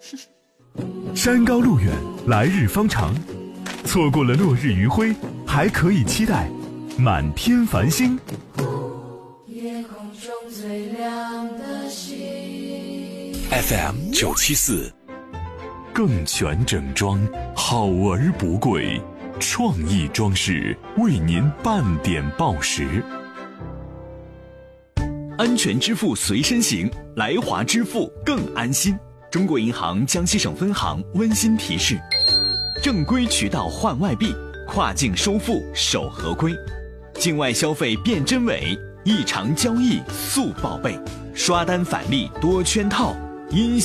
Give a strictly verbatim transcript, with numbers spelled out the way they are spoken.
山高路远，来日方长，错过了落日余晖，还可以期待满天繁星。 夜空中最亮的星 F M 九七四， 更全整装，好而不贵，创意装饰为您半点报时。 安全支付随身行，来华支付更安心。中国银行江西省分行温馨提示：正规渠道换外币，跨境收付守合规，境外消费辨真伪，异常交易速报备，刷单返利多圈套，因